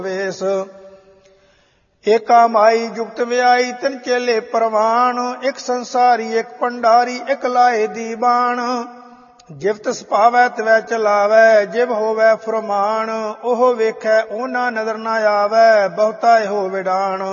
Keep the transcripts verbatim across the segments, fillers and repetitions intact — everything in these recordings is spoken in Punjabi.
ਵੇਸ। ਏਕਾ ਮਾਈ ਜੁਗਤ ਵਿਆਈ ਤਿੰਨ ਚੇਲੇ ਪ੍ਰਵਾਨ, ਇੱਕ ਸੰਸਾਰੀ ਇੱਕ ਭੰਡਾਰੀ ਇੱਕ ਲਾਏ ਦੀਵਾਨ। ਜਿਵ ਤਿਸ ਭਾਵੈ ਤਿਵੈ ਚਲਾਵੈ, ਜਿਵ ਹੋਵੈ ਫੁਰਮਾਨ, ਉਹ ਵੇਖੈ ਉਹਨਾਂ ਨਜ਼ਰ ਨਾ ਆਵੈ, ਬਹੁਤਾ ਇਹੋ ਵਿਡਾਣ।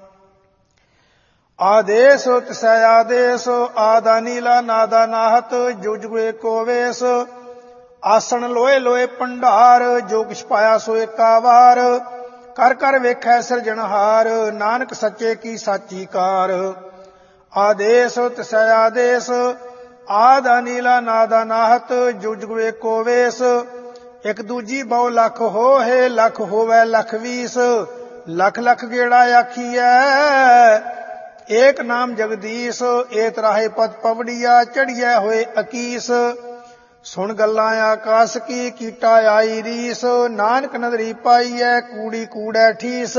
ਆਦੇਸ ਤਿਸੈ ਆਦੇਸ, ਆਦਾ ਨੀਲਾ ਨਾਦਾ ਨਾਹਤ, ਜੁਗ ਜੁਗ ਏਕੋ ਵੇਸ। ਆਸਣ ਲੋਏ ਲੋਏ ਭੰਡਾਰ, ਜੋ ਕਿਛ ਪਾਇਆ ਸੋ ਏਕਾ ਵਾਰ। ਕਰ ਕਰ ਵੇਖੈ ਸਿਰਜਣਹਾਰ, ਨਾਨਕ ਸੱਚੇ ਕੀ ਸਾਚੀ ਕਾਰ। ਆਦੇਸ ਤਿਸੈ ਆਦੇਸ, ਆਦਾ ਨੀਲਾ ਨਾਦਾ ਨਾਹਤ, ਜੁਗ ਜੁਗ ਏਕੋ ਵੇਸ। ਇੱਕ ਦੂਜੀ ਬਹੁ ਲੱਖ ਹੋਏ, ਲੱਖ ਹੋਵੈ ਲੱਖ ਵੀਸ। ਲੱਖ ਲੱਖ ਗੇੜਾ ਆਖੀਐ, ਏਕ ਨਾਮ ਜਗਦੀਸ਼। ਏ ਤਰਾਹੇ ਪਦ ਪਵੜੀਆ, ਚੜੀਐ ਹੋਏ ਅਕੀਸ। ਸੁਣ ਗੱਲਾਂ ਆਕਾਸ ਕੀ, ਕੀਟਾ ਆਈ ਰੀਸ। ਨਾਨਕ ਨਦਰੀ ਪਾਈਐ, ਕੂੜੀ ਕੂੜੈ ਠੀਸ।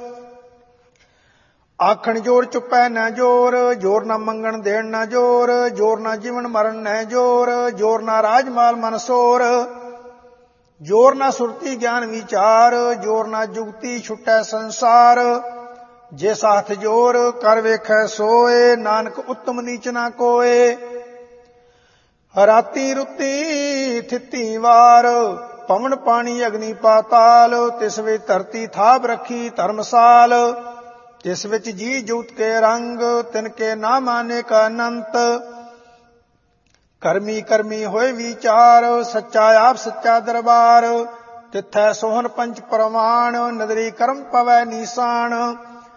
ਆਖਣ ਜੋਰ ਚੁੱਪੈ ਨਾ ਜੋਰ, ਜੋਰ ਨਾ ਮੰਗਣ ਦੇਣ ਨਾ ਜੋਰ। ਜੋਰ ਨਾ ਜੀਵਨ ਮਰਨ ਨਾ ਜੋਰ, ਜੋਰ ਨਾ ਰਾਜ ਮਾਲ ਮਨ ਸੋਰ। ਜੋਰ ਨਾ ਸੁਰਤੀ ਗਿਆਨ ਵਿਚਾਰ, ਜੋਰ ਨਾ ਜੁਗਤੀ ਛੁਟੈ ਸੰਸਾਰ। ਜੇ ਸਾਥ ਜੋਰ ਕਰ ਵੇਖੈ ਸੋਏ, ਨਾਨਕ ਉੱਤਮ ਨੀਚ ਨਾ ਕੋਏ। ਰਾਤੀ ਰੁੱਤੀ ਥਿੱਤੀ ਵਾਰ, ਪਵਨ ਪਾਣੀ ਅਗਨੀ ਪਾਤਾਲ। ਤਿਸ ਵਿੱਚ ਧਰਤੀ ਥਾਪ ਰੱਖੀ ਧਰਮਸਾਲ। ਤਿਸ ਵਿੱਚ ਜੀ ਜੂਤ ਕੇ ਰੰਗ, ਤਿਨ ਕੇ ਨਾ ਮਾਨੇ ਕਾ ਅਨੰਤ। ਕਰਮੀ ਕਰਮੀ ਹੋਏ ਵਿਚਾਰ, ਸੱਚਾ ਆਪ ਸੱਚਾ ਦਰਬਾਰ। ਤਿਥੈ ਸੋਹਣ ਪੰਚ ਪ੍ਰਮਾਣ, ਨਦਰੀ ਕਰਮ ਪਵੈ ਨੀਸਾਨ।